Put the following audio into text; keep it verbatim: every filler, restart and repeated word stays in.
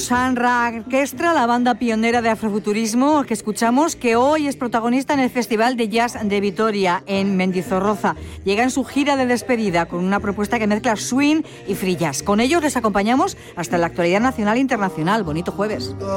Sanra Orquestra, la banda pionera de afrofuturismo que escuchamos, que hoy es protagonista en el Festival de Jazz de Vitoria, en Mendizorroza. Llega en su gira de despedida con una propuesta que mezcla swing y free jazz. Con ellos les acompañamos hasta la actualidad nacional e internacional. Bonito jueves.